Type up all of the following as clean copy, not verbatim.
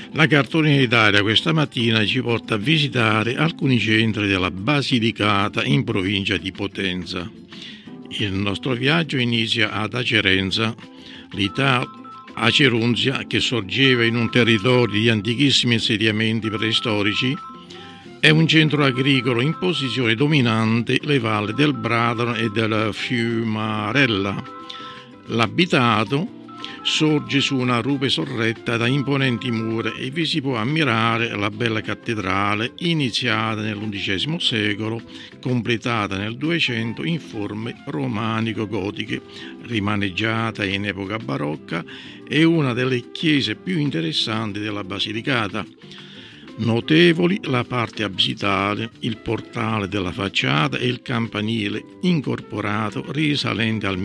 La cartolina d'Italia questa mattina ci porta a visitare alcuni centri della Basilicata in provincia di Potenza. Il nostro viaggio inizia ad Acerenza, Acerunzia, che sorgeva in un territorio di antichissimi insediamenti preistorici. È un centro agricolo in posizione dominante le valli del Bradano e del Fiumarella. L'abitato sorge su una rupe sorretta da imponenti mura e vi si può ammirare la bella cattedrale iniziata nell'undicesimo secolo, completata nel 200 in forme romanico-gotiche, rimaneggiata in epoca barocca e una delle chiese più interessanti della Basilicata. Notevoli la parte absidale, il portale della facciata e il campanile incorporato risalente al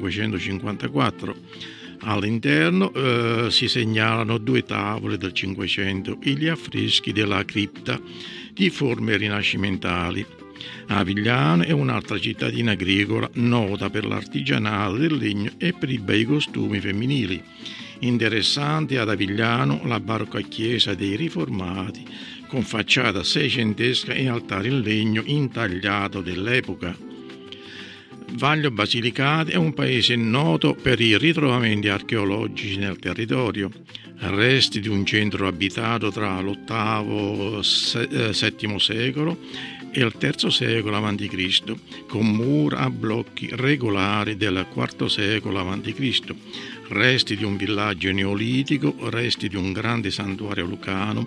1554. All'interno si segnalano due tavole del Cinquecento e gli affreschi della cripta di forme rinascimentali. Avigliano è un'altra cittadina agricola nota per l'artigianato del legno e per i bei costumi femminili. Interessante ad Avigliano la barocca chiesa dei Riformati con facciata seicentesca e altare in legno intagliato dell'epoca. Vaglio Basilicata è un paese noto per i ritrovamenti archeologici nel territorio, resti di un centro abitato tra l'VIII e VII secolo e il III secolo a.C., con mura a blocchi regolari del IV secolo a.C., resti di un villaggio neolitico, resti di un grande santuario lucano,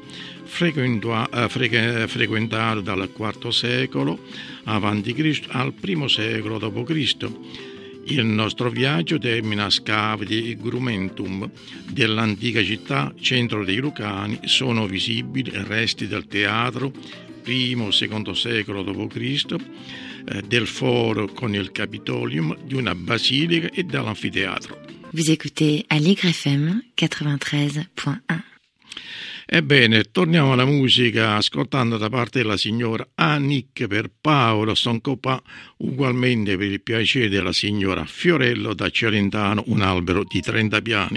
frequentato dal IV secolo a.C. al I secolo d.C. Il nostro viaggio termina a scavi di Grumentum dell'antica città, centro dei Lucani. Sono visibili resti del teatro I-II secolo d.C., del foro con il Capitolium, di una basilica e dell'anfiteatro. Vous écoutez Aligre FM 93.1. Ebbene, torniamo alla musica ascoltando da parte della signora Annick per Paolo Stoncopa, ugualmente per il piacere della signora Fiorello da Celentano, un albero di 30 piani.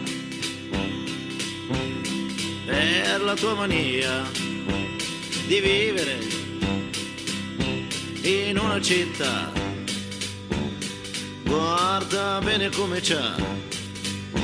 Per la tua mania di vivere in una città, guarda bene come c'ha